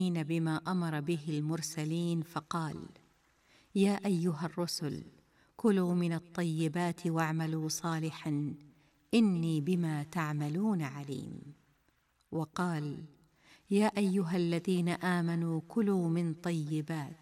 بما أمر به المرسلين فقال: يا أيها الرسل كلوا من الطيبات واعملوا صالحا إني بما تعملون عليم. وقال: يا أيها الذين آمنوا كلوا من طيبات.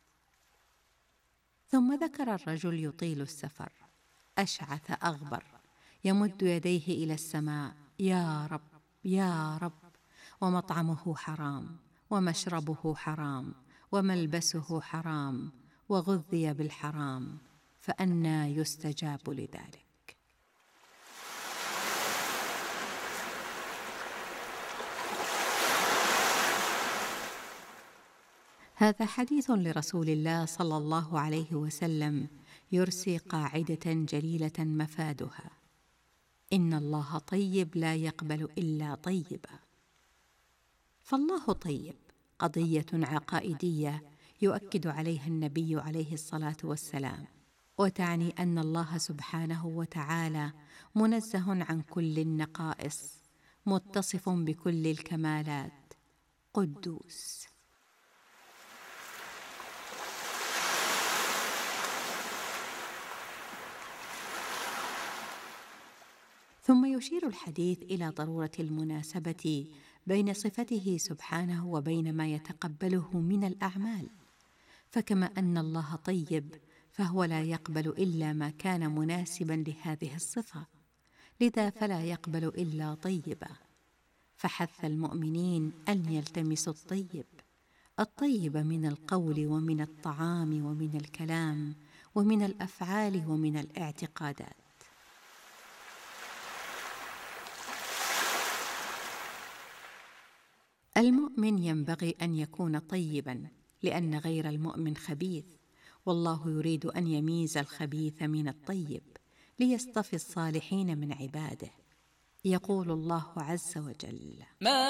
ثم ذكر الرجل يطيل السفر أشعث أغبر يمد يديه إلى السماء: يا رب يا رب، ومطعمه حرام ومشربه حرام وملبسه حرام وغذي بالحرام، فأنى يستجاب لذلك؟ هذا حديث لرسول الله صلى الله عليه وسلم يرسي قاعدة جليلة مفادها: إن الله طيب لا يقبل إلا طيبا. فالله طيب قضية عقائدية يؤكد عليها النبي عليه الصلاة والسلام، وتعني أن الله سبحانه وتعالى منزه عن كل النقائص، متصف بكل الكمالات، قدوس. ثم يشير الحديث إلى ضرورة المناسبة بين صفته سبحانه وبين ما يتقبله من الأعمال، فكما أن الله طيب فهو لا يقبل إلا ما كان مناسبا لهذه الصفة، لذا فلا يقبل إلا طيبا. فحث المؤمنين أن يلتمسوا الطيب من القول ومن الطعام ومن الكلام ومن الأفعال ومن الاعتقادات. المؤمن ينبغي أن يكون طيبا، لأن غير المؤمن خبيث، والله يريد أن يميز الخبيث من الطيب ليصطفي الصالحين من عباده. يقول الله عز وجل: